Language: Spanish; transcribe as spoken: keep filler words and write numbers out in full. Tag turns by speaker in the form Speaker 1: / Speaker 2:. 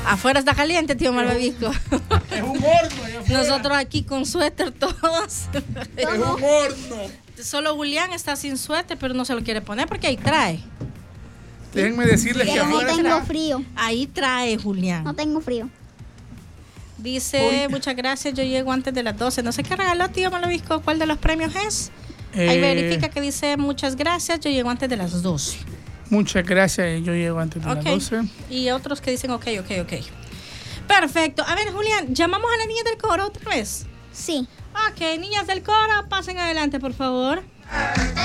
Speaker 1: Afuera está caliente, tío Malvavisco.
Speaker 2: Es un horno.
Speaker 1: Nosotros aquí con suéter todos.
Speaker 2: Es un horno.
Speaker 1: Solo Julián está sin suéter, pero no se lo quiere poner porque ahí trae.
Speaker 2: Déjenme decirles que
Speaker 3: no
Speaker 2: afuera
Speaker 3: tengo
Speaker 2: está...
Speaker 3: frío.
Speaker 1: Ahí trae Julián.
Speaker 3: No tengo frío.
Speaker 1: Dice, muchas gracias, yo llego antes de las doce. No sé qué regaló, tío Malvavisco, ¿cuál de los premios es?
Speaker 2: Eh,
Speaker 1: Ahí verifica que dice, muchas gracias, yo llego antes de las doce.
Speaker 2: Muchas gracias, yo llego antes de
Speaker 1: Ok.
Speaker 2: las doce.
Speaker 1: Y otros que dicen, ok, ok, ok. Perfecto. A ver, Julián, ¿llamamos a las niñas del coro otra vez?
Speaker 3: Sí.
Speaker 1: Ok, niñas del coro, pasen adelante, por favor.